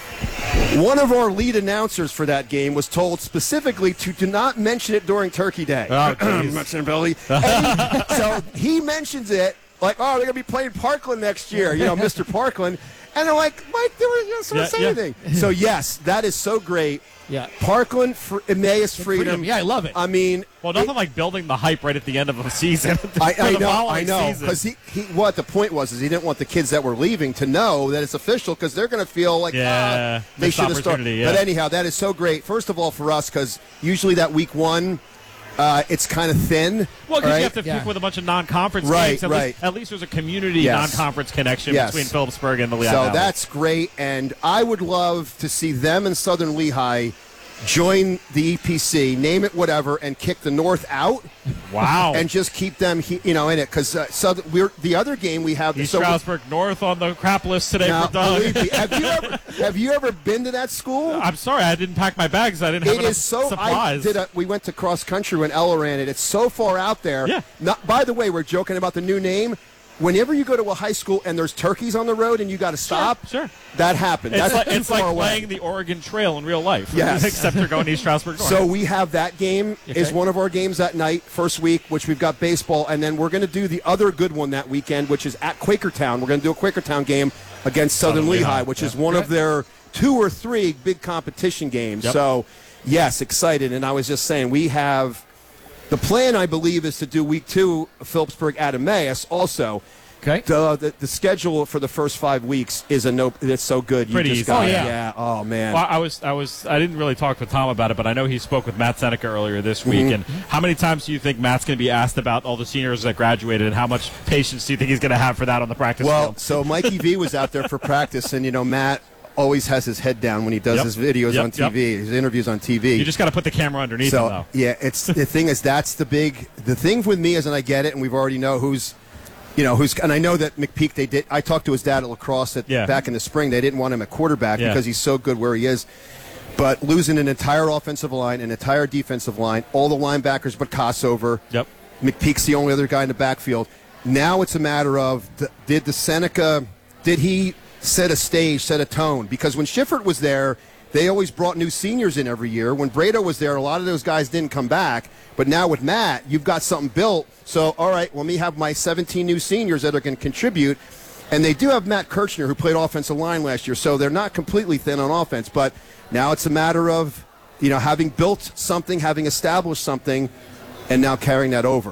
One of our lead announcers for that game was told specifically to do not mention it during Turkey Day. Oh, geez. Mention it, Billy. And he- so he mentions it like, oh, they're going to be playing Parkland next year, you know, Mister Parkland. And they're like, Mike, they were, you know, sort of Yeah, say yeah. anything. So, yes, that is so great. Yeah. Parkland, fr- Emmaus Freedom. Freedom. Yeah, I love it. I mean, Well, nothing like building the hype right at the end of a season. I, for I the know, following I know, season. because he, he, what the point was is he didn't want the kids that were leaving to know that it's official because they're going to feel like Yeah, ah, they missed should have started. opportunity, yeah. But anyhow, that is so great. First of all, for us, because usually that week one, uh, it's kind of thin. Well, because right? you have to Yeah. pick with a bunch of non-conference Right, games. At, right. least, at least there's a community Yes. non-conference connection Yes. between Phillipsburg and the Lehigh So Valley. that's great, and I would love to see them and Southern Lehigh join the E P C, name it whatever, and kick the North out. Wow. And just keep them, he- you know, in it because uh, Southern. We're the other game we have. East so we- Stroudsburg North on the crap list today Now, for Doug. believe me, have you ever have you ever been to that school? I'm sorry, I didn't pack my bags. I didn't have It enough is so. supplies. I did. A, we went to cross country when Ella ran it. It's so far out there. Yeah. Not, by the way, we're joking about the new name. Whenever you go to a high school and there's turkeys on the road and you got to stop, sure. that happened. It's That's like, too it's far like away. playing the Oregon Trail in real life. Yes. Except you're going to East Stroudsburg North. So we have that game Okay. is one of our games that night, first week, which we've got baseball, and then we're going to do the other good one that weekend, which is at Quakertown. We're going to do a Quakertown game against Southern, Southern Lehigh, Lehigh, which yeah. is one of their two or three big competition games. Yep. So, yes, excited. And I was just saying, we have the plan, I believe, is to do week two of Phillipsburg at Emmaus also. Okay. The, the the schedule for the first five weeks is a no. It's so good. You Pretty just easy. got Oh, it. yeah. yeah. Oh man. Well, I was, I was, I didn't really talk with Tom about it, but I know he spoke with Matt Seneca earlier this week. Mhm. And how many times do you think Matt's going to be asked about all the seniors that graduated, and how much patience do you think he's going to have for that on the practice Well, field? so Mikey V was out there for practice, and you know Matt always has his head down when he does Yep. his videos Yep, on T V, yep. his interviews on T V. You just got to put the camera underneath so him, though. yeah, it's the thing is that's the big the thing with me is, and I get it, and we've already know who's. You know who's, and I know that McPeak. They did. I talked to his dad at lacrosse at, Yeah. back in the spring. They didn't want him at quarterback Yeah. because he's so good where he is. But losing an entire offensive line, an entire defensive line, all the linebackers but Kossover. Yep. McPeak's the only other guy in the backfield. Now it's a matter of th- did the Seneca, did he set a stage, set a tone? Because when Schiffert was there, they always brought new seniors in every year. When Brado was there, a lot of those guys didn't come back. But now with Matt, you've got something built. So, all right, let me have my seventeen new seniors that are going to contribute. And they do have Matt Kirchner, who played offensive line last year. So they're not completely thin on offense. But now it's a matter of, you know, having built something, having established something, and now carrying that over.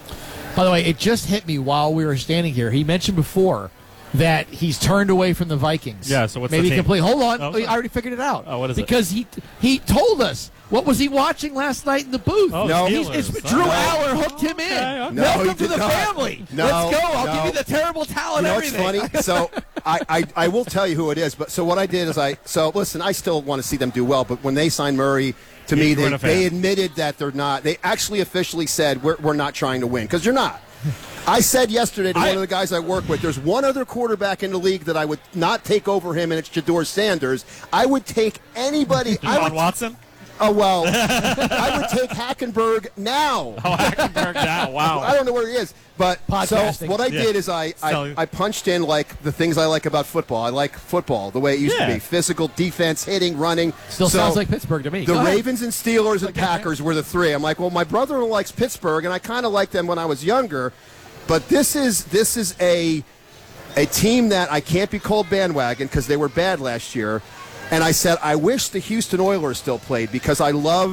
By the way, it just hit me while we were standing here. He mentioned before that he's turned away from the Vikings. Yeah, so what's Maybe the team? complete. Hold on, Oh, I already figured it out. Oh, what is it? because he he told us. What was he watching last night in the booth? Oh, No. He's, Steelers. it's, Drew Oh. Aller hooked him in. Okay, okay. No, Welcome he to did the not. family. No, Let's go. I'll no. give you the terrible talent. You know what's everything. funny? So I, I, I will tell you who it is. But so what I did is I so listen. I still want to see them do well. But when they signed Murray, to You me, weren't they, a fan. they admitted that they're not. They actually officially said we're, we're not trying to win because you're not. I said yesterday to I- one of the guys I work with, there's one other quarterback in the league that I would not take over him, and it's Jador Sanders. I would take anybody. I Deshaun would, Watson? Oh, well, I would take Hackenberg now. Oh, Hackenberg now. Wow. I don't know where he is. But so Podcasting. what I Yeah. did is I, I, Selling. I punched in like the things I like about football. I like football the way it used Yeah. to be. Physical, defense, hitting, running. Still So sounds like Pittsburgh to me. The Go ahead. Ravens and Steelers and Packers were the three. I'm like, well, my brother likes Pittsburgh, and I kind of liked them when I was younger. But this is this is a a team that I can't be called bandwagon because they were bad last year. And I said, I wish the Houston Oilers still played because I love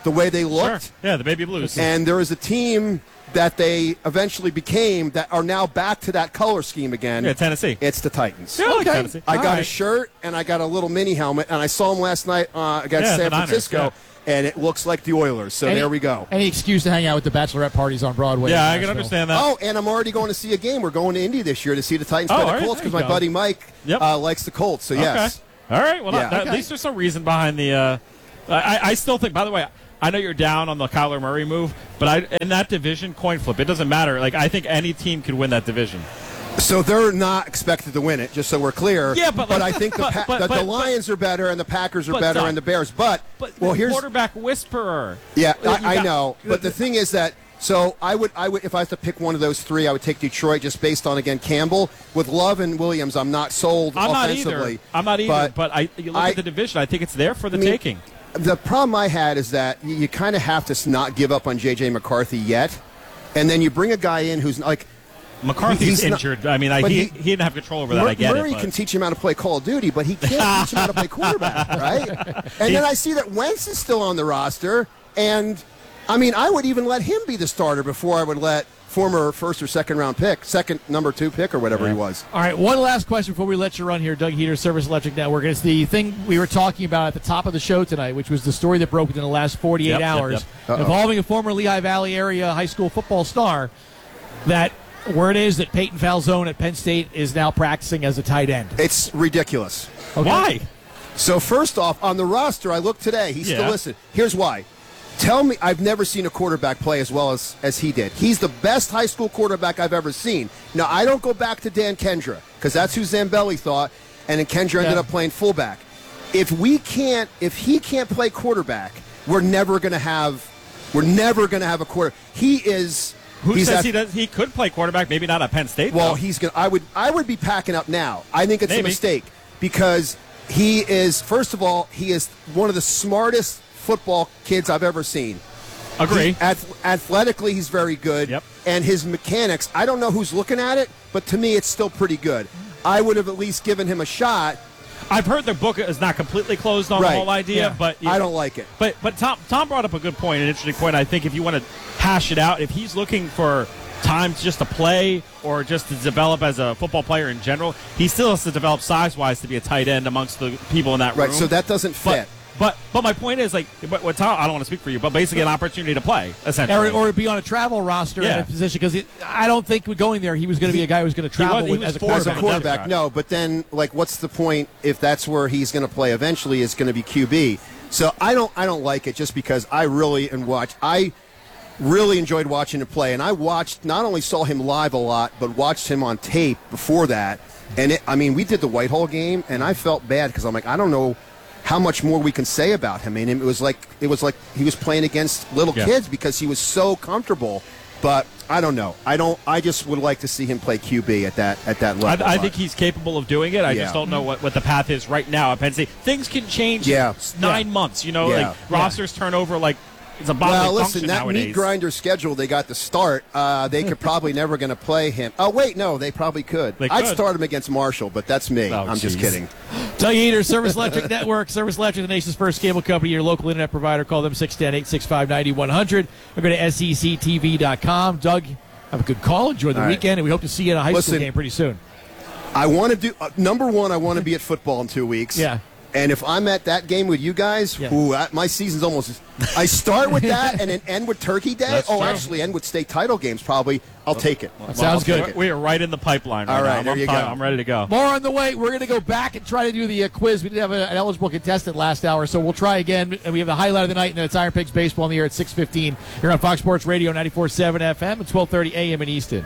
the way they looked. Sure. Yeah, the Baby Blues. And there is a team that they eventually became that are now back to that color scheme again. Yeah, Tennessee. It's the Titans. Yeah, I like Tennessee. I All got right. a shirt and I got a little mini helmet, and I saw them last night uh, against Yeah, San the Niners, Francisco, yeah. and it looks like the Oilers. So Any- there we go. Any excuse to hang out with the bachelorette parties on Broadway. Yeah, in I can Nashville. understand that. Oh, and I'm already going to see a game. We're going to Indy this year to see the Titans Oh, play all the right, Colts there because you my go. buddy Mike Yep. uh, likes the Colts. So yes. Okay. All right. Well, Yeah. that, Okay. at least there's some reason behind the. Uh, I, I still think. By the way, I know you're down on the Kyler Murray move, but I in that division, coin flip. It doesn't matter. Like I think any team could win that division. So they're not expected to win it, just so we're clear. Yeah, but like- I think the, but- pa- but- that but- the Lions are better and the Packers are but, better Doug, and the Bears. But, But well, the here's quarterback whisperer. yeah, You I, I got- know. But the thing is that so I would I would if I had to pick one of those three, I would take Detroit just based on again Campbell with Love and Williams. I'm not sold I'm not offensively. either. I'm not either. But, I, you look I- at the division. I think it's there for the I mean, taking. The problem I had is that you, you kind of have to s- not give up on J J McCarthy yet, and then you bring a guy in who's like. McCarthy's he's not- injured. I mean, I, but he, he- he didn't have control over that. Mur- I get Murray it. but- can teach him how to play Call of Duty, but he can't teach him how to play quarterback, right? And then I see that Wentz is still on the roster, and I mean, I would even let him be the starter before I would let former first or second round pick, second number two pick or whatever he was. All right, one last question before we let you run here, Doug Heater, Service Electric Network. It's the thing we were talking about at the top of the show tonight, which was the story that broke within the last forty-eight Yep, yep, hours yep. Uh-oh. involving a former Lehigh Valley area high school football star. That word is that Peyton Falzone at Penn State is now practicing as a tight end. It's ridiculous. Okay. Why? So first off, on the roster, I looked today. He's Yeah. still listed. Here's why. Tell me, I've never seen a quarterback play as well as, as he did. He's the best high school quarterback I've ever seen. Now, I don't go back to Dan Kendra, because that's who Zambelli thought, and then Kendra ended Yeah. up playing fullback. If we can't, if he can't play quarterback, we're never going to have, we're never going to have a quarter. He is. Who he's says at- he does? He could play quarterback. Maybe not at Penn State. well, though. he's gonna. I would. I would be packing up now. I think it's Maybe. a mistake because he is. First of all, he is one of the smartest football kids I've ever seen. Agree. He, ath- athletically, he's very good. Yep. And his mechanics. I don't know who's looking at it, but to me, it's still pretty good. I would have at least given him a shot. I've heard the book is not completely closed on Right. the whole idea, Yeah. but I don't like it. But but Tom Tom brought up a good point, an interesting point. I think if you want to hash it out, if he's looking for time just to play or just to develop as a football player in general, he still has to develop size wise to be a tight end amongst the people in that Right. room. So that doesn't But fit. but but my point is like, but what Tom, I don't want to speak for you, but basically an opportunity to play essentially. Or, or be on a travel roster in Yeah. a position, because I don't think going there, he was going to be a guy who was going to travel was- he with, was as a forced As a quarterback. quarterback, Right. no. But then, like, what's the point if that's where he's going to play eventually? Is going to be Q B. So I don't, I don't like it just because I really and watch. I really enjoyed watching him play, and I watched. Not only saw him live a lot, but watched him on tape before that. And it, I mean, we did the Whitehall game, and I felt bad because I'm like, I don't know how much more we can say about him. I mean, it was like it was like he was playing against little Yeah. kids because he was so comfortable. But I don't know. I don't. I just would like to see him play Q B at that at that level. I, I but- think he's capable of doing it. I Yeah. just don't know what, what the path is right now at Penn State. Things can change Yeah. in nine months. You know, Yeah. like rosters turn over like it's a bodily Well, function listen, that nowadays. meat grinder schedule they got to start, uh, they could probably never going to play him. Oh, wait, no, they probably could. They I'd could. start him against Marshall, but that's me. Oh, I'm just jeez. kidding. Doug Eater, Service Electric Network. Service Electric, the nation's first cable company, your local internet provider. Call them six one zero, eight six five, nine one zero zero or go to S E C T V dot com. Doug, have a good call. Enjoy the All right. weekend, and we hope to see you in a high Listen, school game pretty soon. I want to do, uh, number one, I want to be at football in two weeks. Yeah. And if I'm at that game with you guys, Yeah. ooh, that, my season's almost. I start with that and then end with Turkey Day. That's oh, true. actually, end with state title games probably. I'll take it. That sounds I'll good. take it. We are right in the pipeline right All right, now. there I'm you fine. go. I'm ready to go. More on the way. We're going to go back and try to do the uh, quiz. We did have a, an eligible contestant last hour, so we'll try again. And we have the highlight of the night, and then it's Iron Pigs baseball in the air at six fifteen here on Fox Sports Radio ninety-four point seven F M and twelve thirty A M in Easton.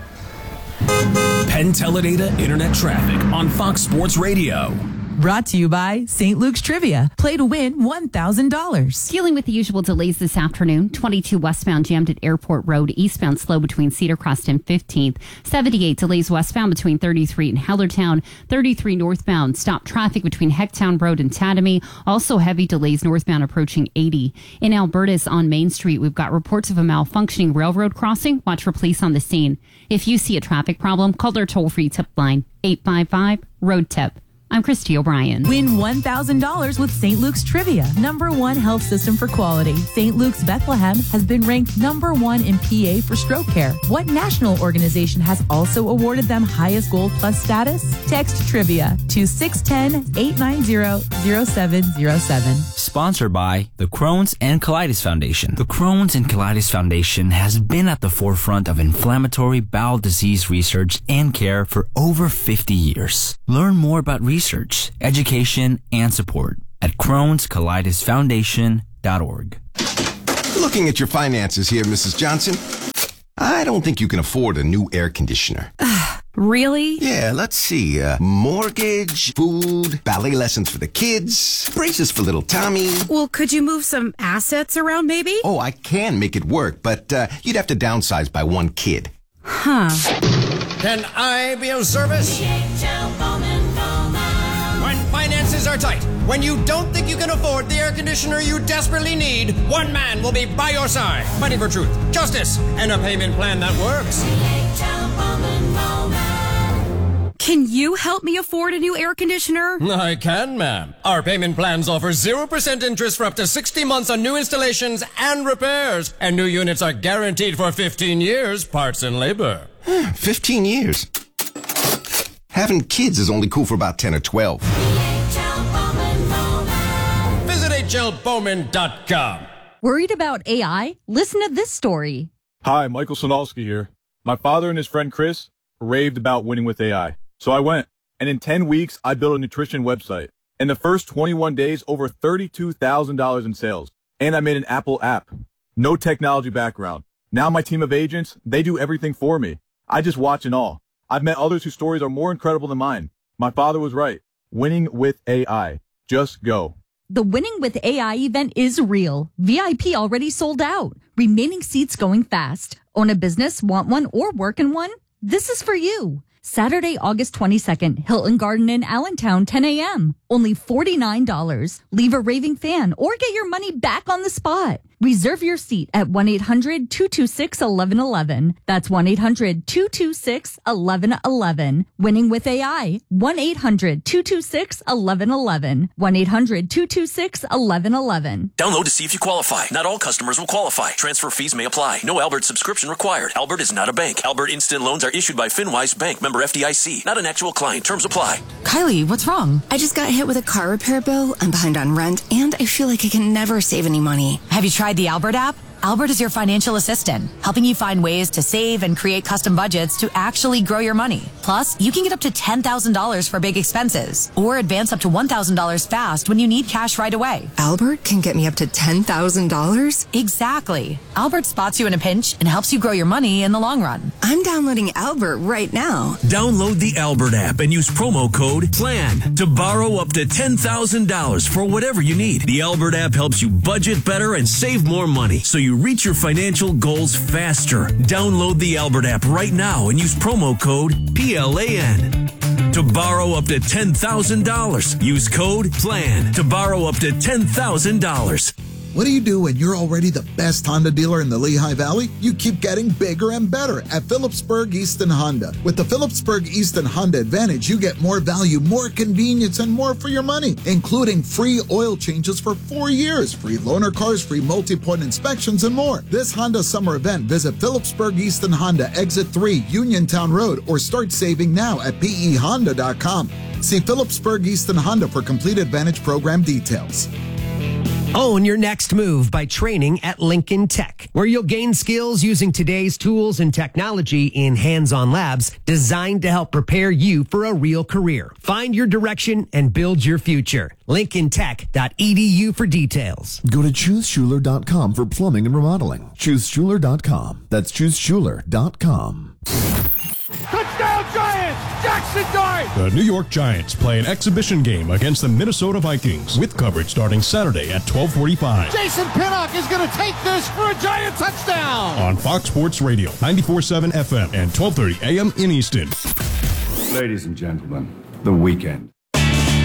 Penn Teledata Internet Traffic on Fox Sports Radio. Brought to you by Saint Luke's Trivia. Play to win one thousand dollars. Dealing with the usual delays this afternoon. twenty-two westbound jammed at Airport Road. Eastbound slow between Cedar Crest and fifteenth. seventy-eight delays westbound between thirty-three and Hellertown. thirty-three northbound. Stop traffic between Hecktown Road and Tatamy. Also heavy delays northbound approaching eighty. In Albertus on Main Street, we've got reports of a malfunctioning railroad crossing. Watch for police on the scene. If you see a traffic problem, call their toll-free tip line eight five five, road tip. I'm Christy O'Brien. Win one thousand dollars with Saint Luke's Trivia, number one health system for quality. Saint Luke's Bethlehem has been ranked number one in P A for stroke care. What national organization has also awarded them highest Gold Plus status? Text Trivia to six one zero, eight nine zero, zero seven zero seven. Sponsored by the Crohn's and Colitis Foundation. The Crohn's and Colitis Foundation has been at the forefront of inflammatory bowel disease research and care for over fifty years. Learn more about research, education, and support at crohns colitis foundation dot org. Looking at your finances here, Missus Johnson, I don't think you can afford a new air conditioner. Really? Yeah, let's see. Uh, mortgage, food, ballet lessons for the kids, braces for little Tommy. Well, could you move some assets around maybe? Oh, I can make it work, but uh, you'd have to downsize by one kid. Huh. Can I be of service? When finances are tight, when you don't think you can afford the air conditioner you desperately need, one man will be by your side, fighting for truth, justice, and a payment plan that works. Can you help me afford a new air conditioner? I can, ma'am. Our payment plans offer zero percent interest for up to sixty months on new installations and repairs. And new units are guaranteed for fifteen years, parts and labor. fifteen years? Having kids is only cool for about ten or twelve. Visit H L Bowman dot com. Worried about A I? Listen to this story. Hi, Michael Sonalski here. My father and his friend Chris raved about winning with A I. So I went, and in ten weeks, I built a nutrition website. In the first twenty-one days, over thirty-two thousand dollars in sales. And I made an Apple app. No technology background. Now my team of agents, they do everything for me. I just watch and all. I've met others whose stories are more incredible than mine. My father was right. Winning with A I. Just go. The Winning with A I event is real. V I P already sold out. Remaining seats going fast. Own a business, want one, or work in one? This is for you. Saturday, August twenty-second, Hilton Garden in Allentown, ten a.m. Only forty-nine dollars. Leave a raving fan or get your money back on the spot. Reserve your seat at one eight hundred, two two six, one one one one. That's one eight hundred, two two six, one one one one. Winning with A I. one eight hundred, two two six, one one one one. one eight hundred, two two six, one one one one. Download to see if you qualify. Not all customers will qualify. Transfer fees may apply. No Albert subscription required. Albert is not a bank. Albert Instant Loans are issued by FinWise Bank, member F D I C. Not an actual client. Terms apply. Kylie, what's wrong? I just got hit with a car repair bill. I'm behind on rent, and I feel like I can never save any money. Have you tried the Albert app? Albert is your financial assistant, helping you find ways to save and create custom budgets to actually grow your money. Plus, you can get up to ten thousand dollars for big expenses or advance up to one thousand dollars fast when you need cash right away. Albert can get me up to ten thousand dollars? Exactly. Albert spots you in a pinch and helps you grow your money in the long run. I'm downloading Albert right now. Download the Albert app and use promo code PLAN to borrow up to ten thousand dollars for whatever you need. The Albert app helps you budget better and save more money so you reach your financial goals faster. Download the Albert app right now and use promo code P L A N to borrow up to ten thousand dollars. Use code PLAN to borrow up to ten thousand dollars. What do you do when you're already the best Honda dealer in the Lehigh Valley? You keep getting bigger and better at Phillipsburg Easton Honda. With the Phillipsburg Easton Honda Advantage, you get more value, more convenience, and more for your money, including free oil changes for four years, free loaner cars, free multi-point inspections, and more. This Honda summer event, visit Phillipsburg Easton Honda, Exit three, Uniontown Road, or start saving now at P E Honda dot com. See Phillipsburg Easton Honda for complete Advantage program details. Own your next move by training at Lincoln Tech, where you'll gain skills using today's tools and technology in hands-on labs designed to help prepare you for a real career. Find your direction and build your future. Lincoln Tech dot E D U for details. Go to Choose Schuler dot com for plumbing and remodeling. Choose Schuler dot com. That's Choose Schuler dot com. Touchdown Giants! Jackson Dart! The New York Giants play an exhibition game against the Minnesota Vikings with coverage starting Saturday at twelve forty-five. Jason Pinnock is going to take this for a Giant touchdown! On Fox Sports Radio, ninety-four point seven F M and twelve thirty A M in Easton. Ladies and gentlemen, the weekend.